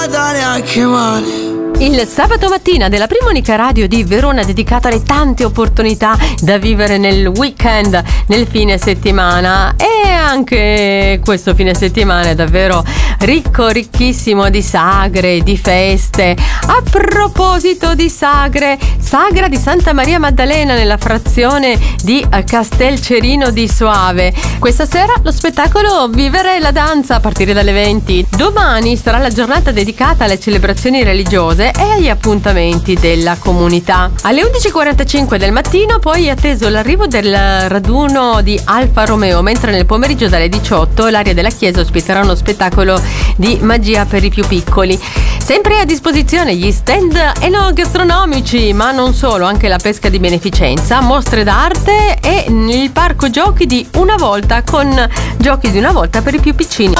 neanche male. Il sabato mattina della prima unica radio di Verona dedicata alle tante opportunità da vivere nel weekend, nel fine settimana, e anche questo fine settimana è davvero ricco, ricchissimo di sagre, di feste. A proposito di sagre, sagra di Santa Maria Maddalena nella frazione di Castelcerino di Soave. Questa sera lo spettacolo Vivere la danza a partire dalle 20. Domani sarà la giornata dedicata alle celebrazioni religiose e agli appuntamenti della comunità. Alle 11:45 del mattino poi è atteso l'arrivo del raduno di Alfa Romeo, mentre nel pomeriggio dalle 18 l'area della chiesa ospiterà uno spettacolo di magia per i più piccoli. Sempre a disposizione gli stand enogastronomici, ma non solo, anche la pesca di beneficenza, mostre d'arte e il parco giochi di una volta con giochi di una volta per i più piccini.